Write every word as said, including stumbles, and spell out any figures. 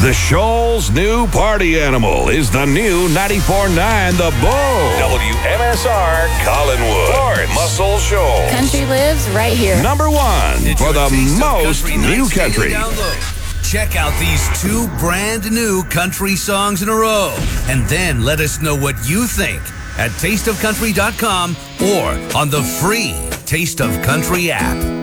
The Shoal's new party animal is the new ninety-four point nine The Bull. W M S R Collinwood. Florence. Muscle Shoals. Country lives right here. Number one for the most new country. Check out these two brand new country songs in a row, and then let us know what you think at taste of country dot com or on the free Taste of Country app.